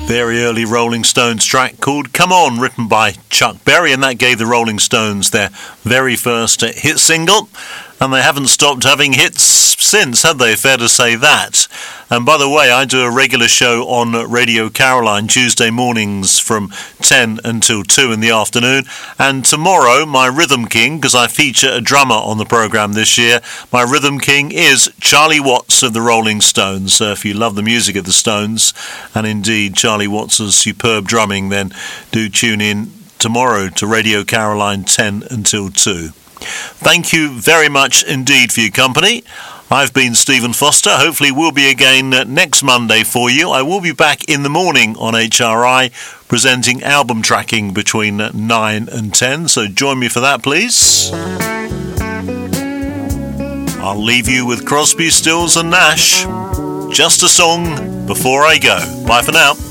Very early Rolling Stones track called Come On, written by Chuck Berry, and that gave the Rolling Stones their very first hit single, and they haven't stopped having hits since, have they? Fair to say that. And by the way, I do a regular show on Radio Caroline Tuesday mornings from 10 until 2 in the afternoon, and tomorrow my Rhythm King, because I feature a drummer on the programme this year, my Rhythm King is Charlie Watts of the Rolling Stones. So if you love the music of the Stones, and indeed Charlie Watts' superb drumming, then do tune in tomorrow to Radio Caroline 10 until 2. Thank you very much indeed for your company. I've been Stephen Foster. Hopefully we'll be again next Monday for you. I will be back in the morning on HRI presenting album tracking between 9 and 10, so join me for that, please. I'll leave you with Crosby, Stills and Nash. Just a song before I go. Bye for now.